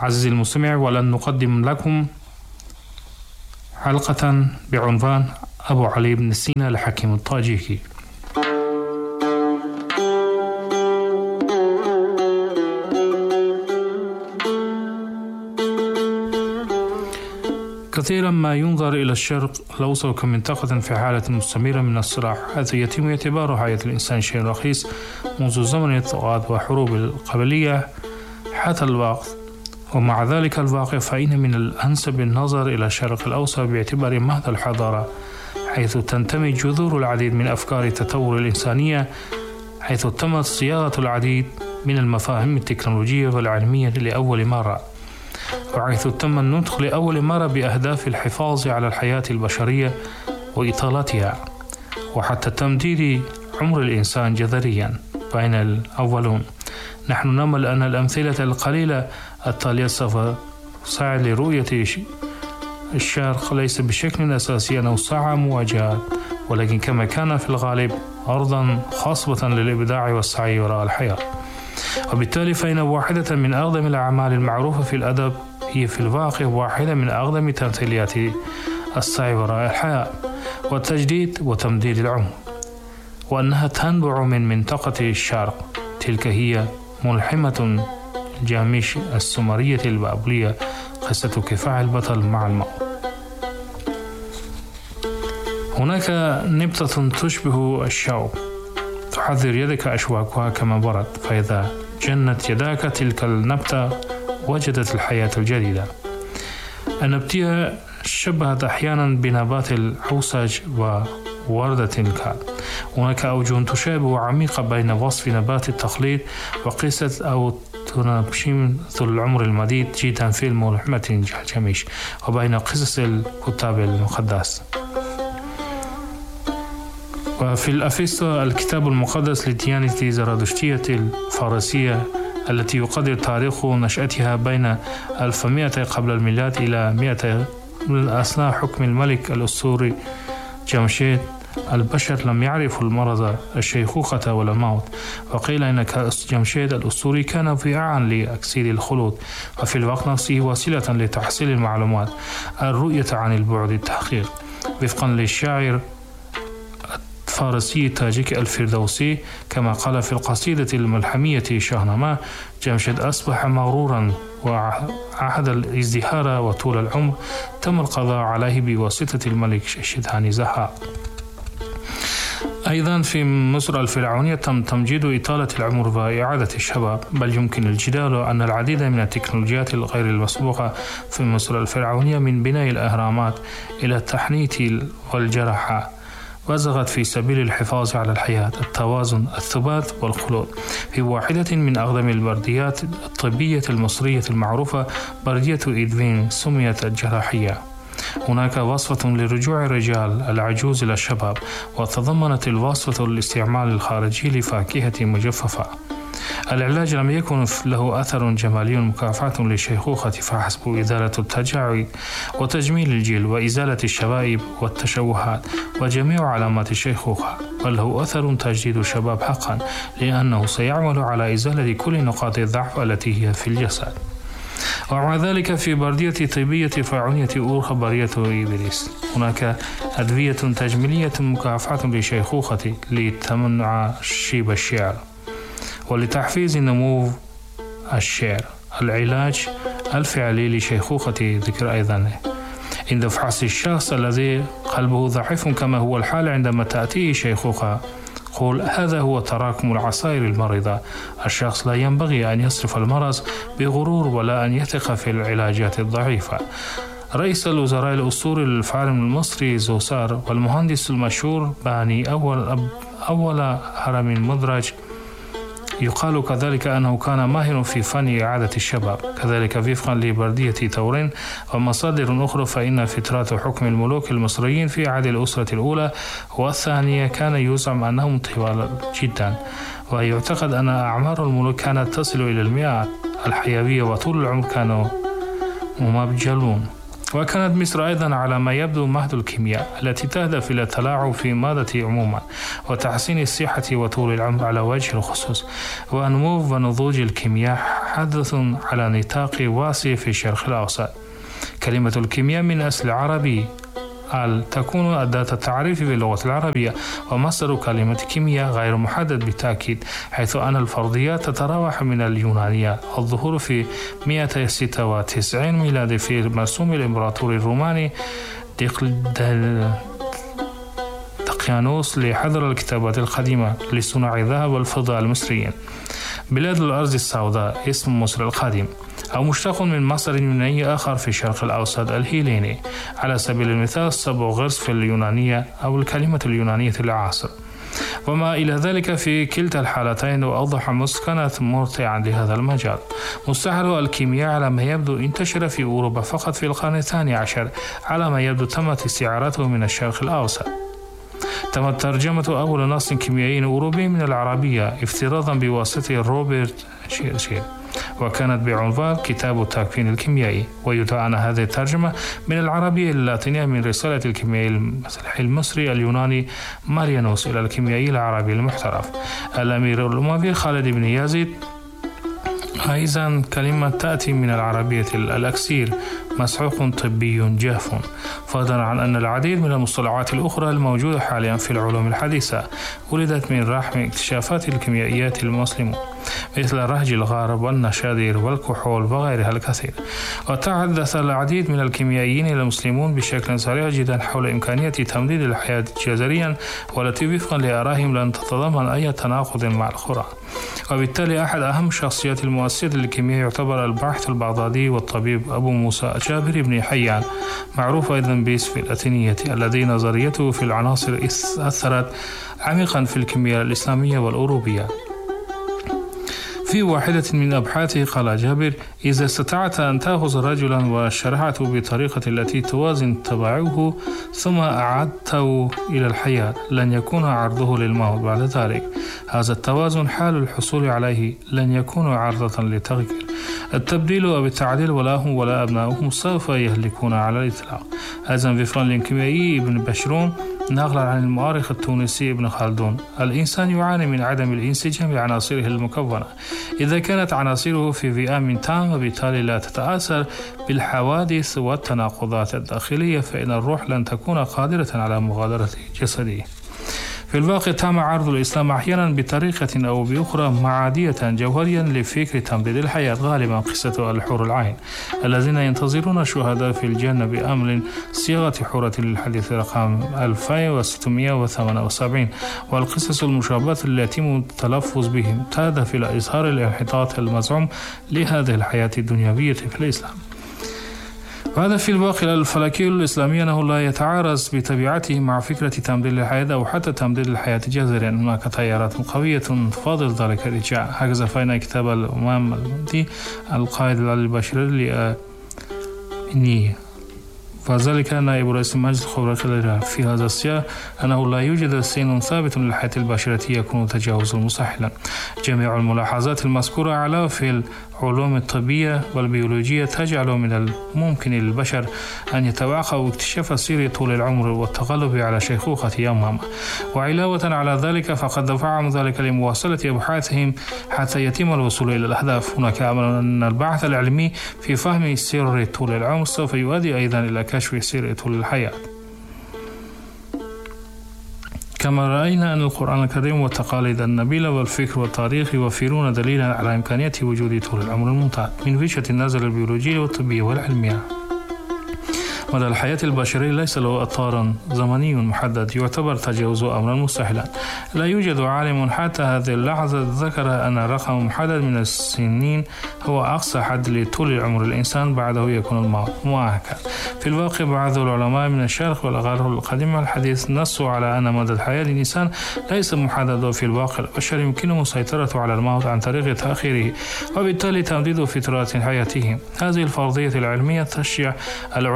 عزيزي المستمع، ولن نقدم لكم حلقة بعنوان أبو علي بن سينا لحكيم الطاجيكي. كثيرا ما ينظر إلى الشرق الأوسط كمنطقة في حالة مستمرة من الصراع، حيث يتم اعتبار حياة الإنسان شيء رخيص منذ زمن الطغاة وحروب القبلية حتى الوقت. ومع ذلك الواقع فإن من الأنسب النظر إلى الشرق الأوسط باعتبار مهد الحضارة، حيث تنتمي جذور العديد من أفكار التطور الإنسانية، حيث تمت صياغة العديد من المفاهيم التكنولوجية والعلمية لأول مرة، وحيث تم النطق لأول مرة بأهداف الحفاظ على الحياة البشرية وإطالتها، وحتى تمديد عمر الإنسان جذريا بين الأولون. نحن نأمل أن الأمثلة القليلة التالية سوف تساعد لرؤية الشرق ليس بشكل أساسي أنه ساعة مواجهات، ولكن كما كان في الغالب أرضا خصبة للإبداع والسعي وراء الحياة. وبالتالي فإن واحدة من أقدم الأعمال المعروفة في الأدب هي في الواقع واحدة من أقدم تمثيليات السعي وراء الحياة والتجديد وتمديد العمر، وأنها تنبع من منطقة الشرق. تلك هي ملحمة جاميش السومرية البابلية، قصة كفاح البطل مع الموت. هناك نبتة تشبه الشوك، تحذر يدك أشواكها كما برد، فإذا جنت يداك تلك النبتة وجدت الحياة الجديدة. النبتية شبهت أحيانا بنبات العوسج ووردة الكاد. هناك أوجه تشابه عميقة بين وصف نبات التقليد وقصة أو تنبشيم ذو العمر المديد جدا في ملحمة جاميش، وبين قصص الكتاب المقدس. وفي الأفسطة الكتاب المقدس للديانة الزرادشتية الفارسية التي يقدر تاريخ نشأتها بين 1100 قبل الميلاد إلى 100 من أثناء حكم الملك الأسطوري جمشيد، البشر لم يعرفوا المرض، الشيخوخة ولا الموت. وقيل إن جمشيد الأسطوري كان ضياعا لأكسير الخلود، وفي الوقت نفسه وسيلة لتحصيل المعلومات، الرؤية عن البعد، التحقيق. وفقا للشاعر الفارسي التاجيكي الفردوسي كما قال في القصيدة الملحمية شاهنامة: جمشيد أصبح مغرورا وعهد الازدهار وطول العمر تم القضاء عليه بواسطة الملك شدهاني زهاق. أيضا في مصر الفرعونية تم تمجيد إطالة العمر وإعادة الشباب، بل يمكن الجدال أن العديد من التكنولوجيات الغير المسبوقة في مصر الفرعونية من بناء الأهرامات إلى التحنيط والجراحة وزغت في سبيل الحفاظ على الحياة، التوازن، الثبات والخلود. في واحدة من أقدم البرديات الطبية المصرية المعروفة، بردية إدوين، سميت الجراحية. هناك وصفة لرجوع الرجال العجوز إلى الشباب، وتضمنت الوصفة الاستعمال الخارجي لفاكهة مجففة. العلاج لم يكن له أثر جمالي مكافأة للشيخوخة فحسب، إزالة التجاعيد وتجميل الجلد وإزالة الشوائب والتشوهات وجميع علامات الشيخوخة، بل له أثر تجديد الشباب حقا، لأنه سيعمل على إزالة كل نقاط الضعف التي هي في الجسد. ومع ذلك في بردية طبية فرعونية أور خبرية إبليس هناك أدوية تجميلية مكافأة للشيخوخة لتمنع شيب الشعر ولتحفيز نمو الشعر. العلاج الفعلي لشيخوخة ذكر أيضا عند فحص الشخص الذي قلبه ضعيف كما هو الحال عندما تأتيه شيخوخة، قول: هذا هو تراكم العصائر المرضى. الشخص لا ينبغي أن يصرف المرض بغرور ولا أن يثق في العلاجات الضعيفة. رئيس الوزراء الأسطوري الفعلم المصري زوسار والمهندس المشهور باني أول هرم مدرج يقال كذلك أنه كان ماهر في فن إعادة الشباب. كذلك وفقا لبردية تورين ومصادر أخرى فإن فترات حكم الملوك المصريين في عهد الأسرة الأولى والثانية كان يزعم أنهم طوال جدا، ويعتقد أن أعمار الملوك كانت تصل إلى 100 الحيوية وطول العمر كانوا ممجلون. وكانت مصر أيضا على ما يبدو مهد الكيمياء التي تهدف إلى التلاعب في المادة عموما وتحسين الصحة وطول العمر على وجه الخصوص. ونمو ونضوج الكيمياء حدث على نطاق واسع في الشرق الأوسط. كلمة الكيمياء من أصل عربي تكون أداة التعريف باللغة العربية، ومصدر كلمة كيمياء غير محدد بالتأكيد، حيث أن الفرضيات تتراوح من اليونانية. الظهور في 196 ميلادي في مرسوم الإمبراطور الروماني دقيانوس لحضر الكتابات القديمة لصناع الذهب والفضة المصريين. بلاد الأرض السوداء اسم مصر القديم، أو مشتق من مصدر يوناني آخر في الشرق الأوسط الهيليني. على سبيل المثال سبوغرس في اليونانية أو الكلمة اليونانية العصر. وما إلى ذلك في كلتا الحالتين وأوضح مصر كانت مرتعا لهذا المجال. مصطلح الكيمياء على ما يبدو انتشر في أوروبا فقط في القرن الثاني عشر، على ما يبدو تمت استعارته من الشرق الأوسط. تمت ترجمة أول نص كيميائي أوروبي من العربية افتراضا بواسطة روبرت شير، وكانت بعنوان كتاب التكوين الكيميائي. ويدعى أن هذه الترجمة من العربية اللاتينية من رسالة الكيميائي المصري اليوناني ماريانوس إلى الكيميائي العربي المحترف الأمير الأموي خالد بن يزيد. أيضا كلمة تأتي من العربية الأكسير مسحوق طبي جاف، فضلا عن أن العديد من المصطلحات الأخرى الموجودة حاليا في العلوم الحديثة ولدت من رحم اكتشافات الكيميائيات المسلمون، مثل رهج الغارب والنشادر والكحول وغيرها الكثير. وتحدث العديد من الكيميائيين المسلمون بشكل سريع جدا حول إمكانية تمديد الحياة جذريا، والتي وفقا لآرائهم لن تتضمن أي تناقض مع القرآن. وبالتالي أحد أهم الشخصيات المؤثرة للكيمياء يعتبر الباحث البغدادي والطبيب أبو موسى جابر بن حيان، معروف أيضا باسم اللاتينية، الذي نظريته في العناصر أثرت عميقا في الكيمياء الإسلامية والأوروبية. في واحدة من أبحاثه قال جابر: إذا استطعت أن تأخذ رجلا وشرحته بطريقة التي توازن طباعه ثم أعدته إلى الحياة لن يكون عرضه للموت بعد ذلك. هذا التوازن حال الحصول عليه لن يكون عرضة للتغيير. التبديل وبالتعديل ولا هم ولا أبنائهم سوف يهلكون على الإطلاق. أيضا في فرن الكيميائي ابن بشرون نقلا عن المؤرخ التونسي ابن خلدون: الإنسان يعاني من عدم الانسجام لعناصره المكونة. إذا كانت عناصره في وئام تام وبالتالي لا تتأثر بالحوادث والتناقضات الداخلية، فإن الروح لن تكون قادرة على مغادرة جسده. في الواقع تم عرض الإسلام أحيانا بطريقة أو بأخرى معادية جوهريا لفكر تمديد الحياة، غالبا قصة الحور العين الذين ينتظرون الشهداء في الجنة بأمر صيغة حورة للحديث رقم 2678، والقصص المشابهة التي يتم التلفظ بهم تهدف إلى إظهار الانحطاط المزعوم لهذه الحياة الدنيوية في الإسلام. وهذا في الواقع الفلكي الإسلامي أنه لا يتعارض بطبيعته مع فكرة تمديد الحياة أو حتى تمديد الحياة جذريا. هناك تيارات قوية تفضل ذلك الإرجاع. هكذا فإن كتاب الأمام المهدي القائد البشري لإني وذلك نائب رئيس المجلس الخبراء في هذا السياق أنه لا يوجد سن ثابت للحياة البشرية يكون تجاوزا مستحيلا. جميع الملاحظات المذكورة على في العلوم الطبية والبيولوجية تجعل من الممكن للبشر أن يتوقعوا اكتشاف سر طول العمر والتغلب على شيخوخة يومهم. وعلاوة على ذلك فقد دفعهم ذلك لمواصلة أبحاثهم حتى يتم الوصول إلى الأهداف. هناك أمل أن البحث العلمي في فهم سر طول العمر سوف يؤدي أيضا إلى كشف سر طول الحياة. كما رأينا أن القرآن الكريم والتقاليد النبيلة والفكر والتاريخ يوفرون دليلا على إمكانية وجود طول العمر الممتد من وجهة النظر البيولوجية والطبية والعلمية. مدى الحياة البشرية ليس له إطار زمني محدد يعتبر تجاوزه أمرا مستحيلا. لا يوجد عالم حتى هذه اللحظة ذكر أن رقم محدد من السنين هو أقصى حد لطول العمر الإنسان بعده يكون الموت مؤكد. في الواقع بعض العلماء من الشرق والغرب القديم والحديث نصوا على أن مدى الحياة للإنسان ليس محددا. في الواقع البشر يمكنه السيطرة على الموت عن طريق تأخيره وبالتالي تمديد فترات حياته. هذه الفرضية العلمية تشجع العلماء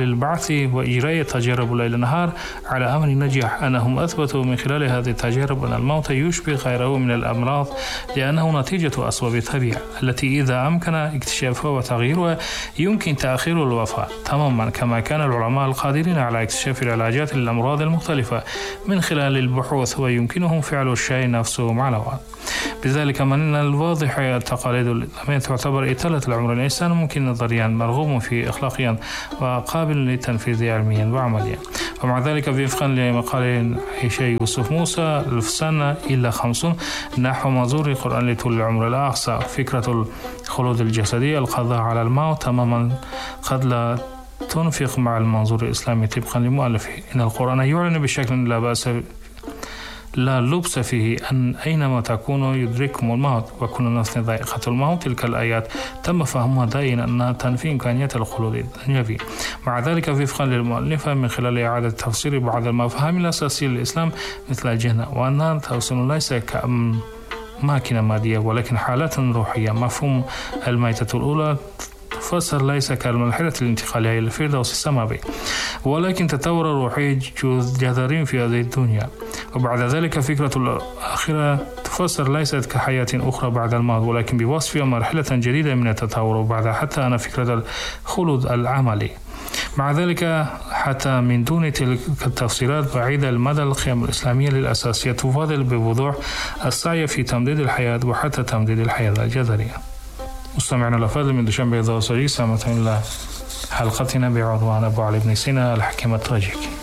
البعث وإجراء التجارب ليل نهار على أمل النجاح، أنهم أثبتوا من خلال هذه التجارب أن الموت يشبه غيره من الأمراض لأنه نتيجة أسباب الطبيعة التي إذا أمكن اكتشافها وتغييرها يمكن تأخير الوفاة تماما، كما كان العلماء القادرين على اكتشاف العلاجات للأمراض المختلفة من خلال البحوث ويمكنهم فعل الشيء نفسه مع الوقت. بذلك من الواضح التقاليد الإسلامية تعتبر إطالة العمر الإنسان ممكن نظريا مرغوب فيه أخلاقيا وقابل للتنفيذ علميا وعمليا. ومع ذلك وفقا لمقال عيشة يوسف موسى 1000 سنة إلا 50 نحو منظور القرآن لطول العمر الأقصى، فكرة الخلود الجسدي القضاء على الموت تماما قد لا تنفق مع المنظور الإسلامي طبقا لمؤلفه. إن القرآن يعلن بشكل لا لبس فيه أن أينما تكونوا يدرككم الموت وكل نفس ذائقة الموت. تلك الآيات تم فهمها دائما أنها تنفي إمكانية الخلود الدنيوي. مع ذلك وفقا للمؤلفة من خلال إعادة تفسير بعض المفاهيم الأساسية للإسلام مثل الجنة وأنها توصل ليس كماكينة مادية ولكن حالات روحية. مفهوم الميتة الأولى تفسر ليس كالمرحلة الانتقالية إلى الفردوس السماوي ولكن تطور روحي جذري في هذه الدنيا. وبعد ذلك فكرة الآخرة تفسر ليست كحياة أخرى بعد الموت ولكن بوصفها مرحلة جديدة من التطور، وبعد حتى أنا فكرة الخلود العملي. مع ذلك حتى من دون تلك التفسيرات بعيدة المدى القيم الإسلامية للأساسية تفضل بوضوح السعي في تمديد الحياة وحتى تمديد الحياة الجذرية. مستمعنا الأفاضل من دوشنبه 12 سامة إلى حلقتنا بعنوان أبو علي بن سينا الحكيم التاجيكي.